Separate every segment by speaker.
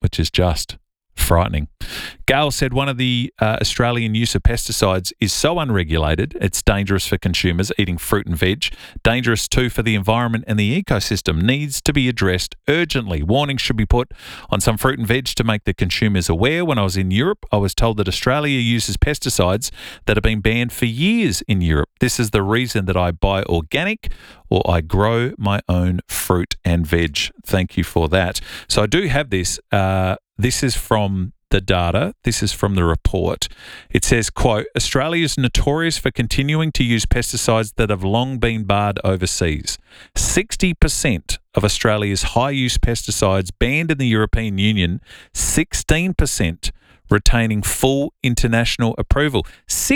Speaker 1: which is just frightening. Gail said one of the Australian use of pesticides is so unregulated, it's dangerous for consumers eating fruit and veg, dangerous too for the environment and the ecosystem, needs to be addressed urgently. Warnings should be put on some fruit and veg to make the consumers aware. When I was in Europe, I was told that Australia uses pesticides that have been banned for years in Europe. This is the reason that I buy organic or I grow my own fruit and veg. Thank you for that. So I do have this. This is from the data. This is from the report. It says, quote, Australia is notorious for continuing to use pesticides that have long been barred overseas. 60% of Australia's high-use pesticides banned in the European Union, 16% retaining full international approval.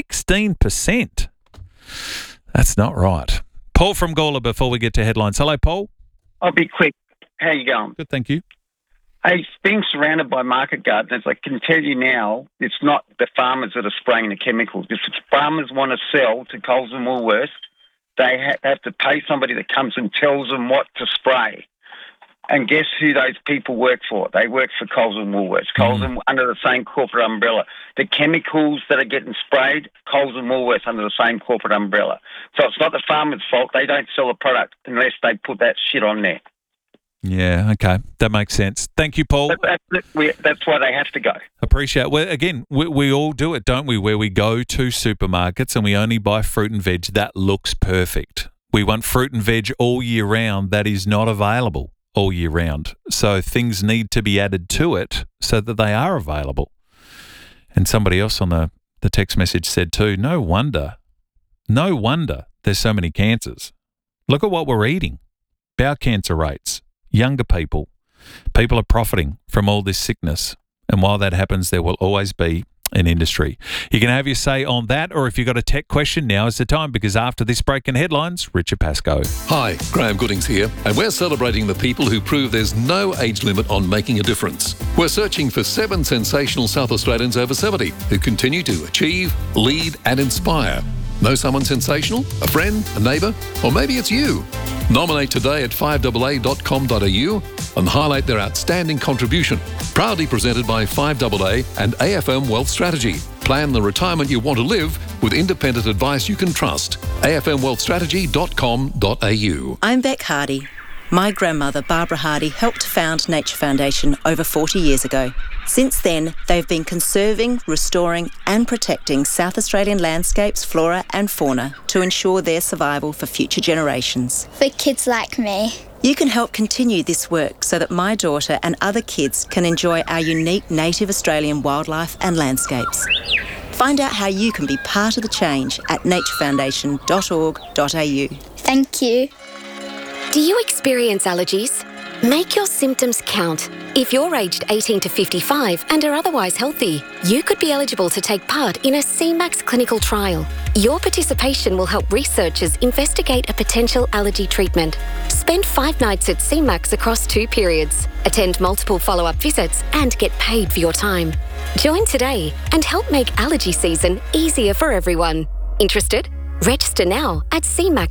Speaker 1: 16%. That's not right. Paul from Gawler before we get to headlines. Hello, Paul.
Speaker 2: I'll be quick. How you going?
Speaker 1: Good, thank you.
Speaker 2: Hey, being surrounded by market gardeners, I can tell you now, it's not the farmers that are spraying the chemicals. If farmers want to sell to Coles and Woolworths, they have to pay somebody that comes and tells them what to spray. And guess who those people work for? They work for Coles and Woolworths. Coles and under the same corporate umbrella. The chemicals that are getting sprayed, Coles and Woolworths under the same corporate umbrella. So it's not the farmer's fault. They don't sell a product unless they put that shit on there.
Speaker 1: Yeah, okay. That makes sense. Thank you, Paul.
Speaker 2: That's why they have to go.
Speaker 1: Appreciate it. Well, again, we all do it, don't we, where we go to supermarkets and we only buy fruit and veg that looks perfect. We want fruit and veg all year round that is not available all year round. So things need to be added to it so that they are available. And somebody else on the text message said too, no wonder there's so many cancers. Look at what we're eating. Bowel cancer rates. Younger people are profiting from all this sickness. And while that happens, there will always be an industry. You can have your say on that, or if you've got a tech question, now is the time, because after this break in headlines, Richard Pascoe.
Speaker 3: Hi, Graham Goodings here, and we're celebrating the people who prove there's no age limit on making a difference. We're searching for 7 sensational South Australians over 70 who continue to achieve, lead and inspire. Know someone sensational? A friend? A neighbour? Or maybe it's you? Nominate today at 5AA.com.au and highlight their outstanding contribution. Proudly presented by 5AA and AFM Wealth Strategy. Plan the retirement you want to live with independent advice you can trust. afmwealthstrategy.com.au.
Speaker 4: I'm Beck Hardy. My grandmother, Barbara Hardy, helped found Nature Foundation over 40 years ago. Since then, they've been conserving, restoring and protecting South Australian landscapes, flora and fauna to ensure their survival for future generations.
Speaker 5: For kids like me.
Speaker 4: You can help continue this work so that my daughter and other kids can enjoy our unique native Australian wildlife and landscapes. Find out how you can be part of the change at naturefoundation.org.au.
Speaker 5: Thank you.
Speaker 6: Do you experience allergies? Make your symptoms count. If you're aged 18 to 55 and are otherwise healthy, you could be eligible to take part in a CMAX clinical trial. Your participation will help researchers investigate a potential allergy treatment. Spend 5 nights at CMAX across 2 periods. Attend multiple follow-up visits and get paid for your time. Join today and help make allergy season easier for everyone. Interested? Register now at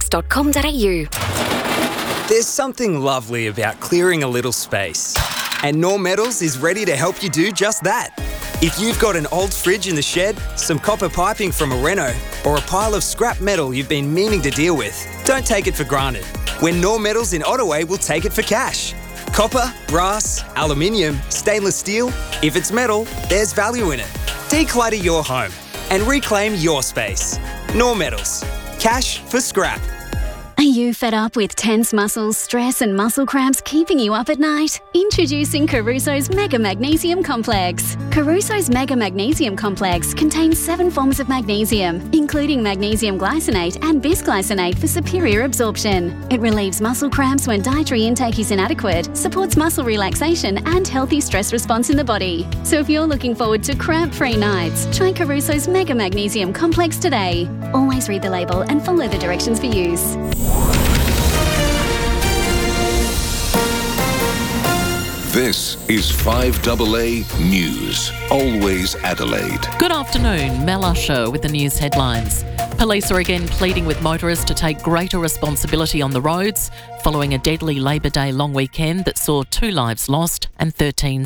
Speaker 6: cmax.com.au.
Speaker 7: There's something lovely about clearing a little space. And Knorr Metals is ready to help you do just that. If you've got an old fridge in the shed, some copper piping from a reno, or a pile of scrap metal you've been meaning to deal with, don't take it for granted. When Knorr Metals in Ottaway will take it for cash. Copper, brass, aluminium, stainless steel. If it's metal, there's value in it. Declutter your home and reclaim your space. Knorr Metals. Cash for scrap.
Speaker 8: Are you fed up with tense muscles, stress and muscle cramps keeping you up at night? Introducing Caruso's Mega Magnesium Complex. Caruso's Mega Magnesium Complex contains 7 forms of magnesium, including magnesium glycinate and bisglycinate for superior absorption. It relieves muscle cramps when dietary intake is inadequate, supports muscle relaxation and healthy stress response in the body. So if you're looking forward to cramp-free nights, try Caruso's Mega Magnesium Complex today. Always read the label and follow the directions for use.
Speaker 3: This is 5AA News. Always Adelaide.
Speaker 9: Good afternoon, Mel Usher with the news headlines. Police are again pleading with motorists to take greater responsibility on the roads following a deadly Labor Day long weekend that saw 2 lives lost and 13